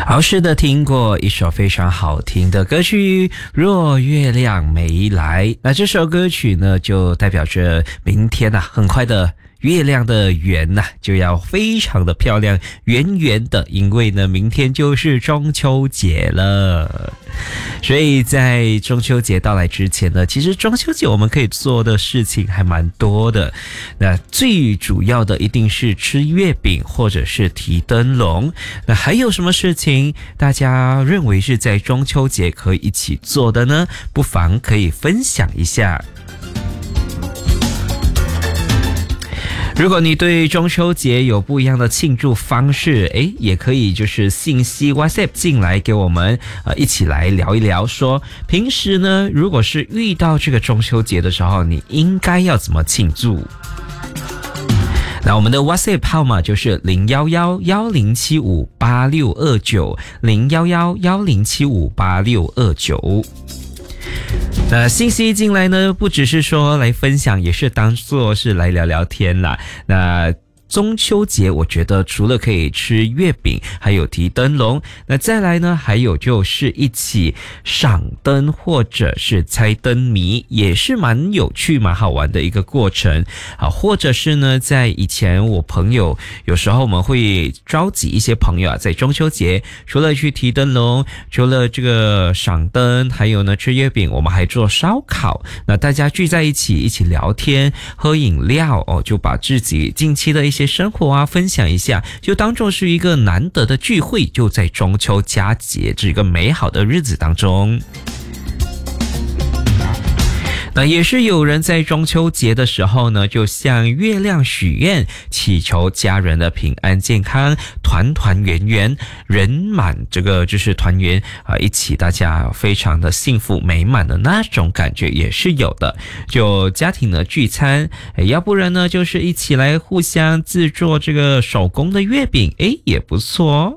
好，是的，听过一首非常好听的歌曲《若月亮没来》。那这首歌曲呢，就代表着明天很快的月亮的圆就要非常的漂亮，圆圆的，因为呢，明天就是中秋节了。所以在中秋节到来之前呢，其实中秋节我们可以做的事情还蛮多的。那最主要的一定是吃月饼或者是提灯笼。那还有什么事情大家认为是在中秋节可以一起做的呢？不妨可以分享一下。如果你对中秋节有不一样的庆祝方式，也可以就是信息 WhatsApp 进来给我们一起来聊一聊，说平时呢，如果是遇到这个中秋节的时候，你应该要怎么庆祝。那我们的 WhatsApp 号码就是01110758629 01110758629。那信息进来呢，不只是说来分享，也是当作是来聊聊天啦。那中秋节我觉得除了可以吃月饼，还有提灯笼，那再来呢，还有就是一起赏灯或者是猜灯谜，也是蛮有趣蛮好玩的一个过程。或者是呢，在以前我朋友有时候我们会召集一些朋友在中秋节除了去提灯笼，除了这个赏灯，还有呢吃月饼，我们还做烧烤。那大家聚在一起聊天喝饮料就把自己近期的一些生活分享一下，就当作是一个难得的聚会，就在中秋佳节这个美好的日子当中。那也是有人在中秋节的时候呢，就向月亮许愿，祈求家人的平安健康，团团圆圆，人满这个就是团圆一起大家非常的幸福美满的那种感觉也是有的。就家庭的聚餐，要不然呢就是一起来互相制作这个手工的月饼，也不错哦。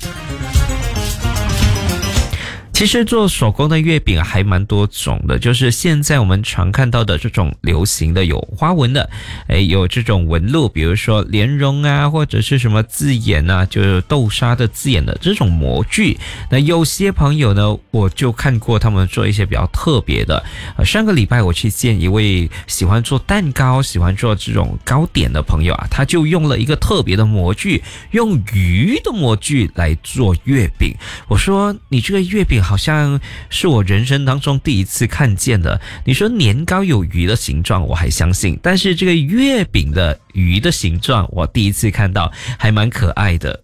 其实做手工的月饼还蛮多种的，就是现在我们常看到的这种流行的有花纹的，有这种纹路，比如说莲蓉或者是什么字眼就是豆沙的字眼的这种模具。那有些朋友呢，我就看过他们做一些比较特别的。上个礼拜我去见一位喜欢做蛋糕、喜欢做这种糕点的朋友他就用了一个特别的模具，用鱼的模具来做月饼。我说你这个月饼好像是我人生当中第一次看见的。你说年糕有鱼的形状我还相信，但是这个月饼的鱼的形状我第一次看到，还蛮可爱的。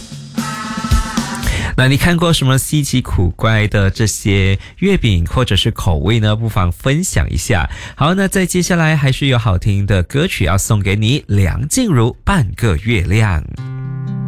那你看过什么稀奇古怪的这些月饼或者是口味呢？不妨分享一下。好，那在接下来还是有好听的歌曲要送给你，梁静茹《半个月亮》。